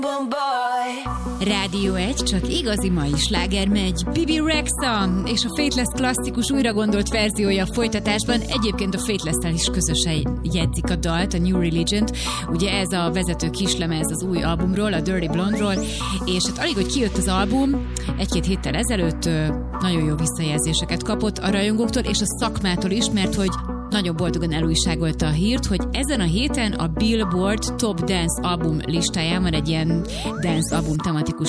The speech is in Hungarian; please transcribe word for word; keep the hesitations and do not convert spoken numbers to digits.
Rádió egy, csak igazi mai sláger megy. Bibi Rexha és a Faithless klasszikus újra gondolt verziója a folytatásban. Egyébként a Faithless-tel is közösen jegyzik a dalt, a New Religion-t. Ugye ez a vezető kislemez az új albumról, a Dirty Blonde-ról, és hát alig, hogy kijött az album, egy-két héttel ezelőtt nagyon jó visszajelzéseket kapott a rajongóktól és a szakmától is, mert hogy nagyon boldogan elújságolta a hírt, hogy ezen a héten a Billboard Top Dance album listáján van egy ilyen dance album tematikus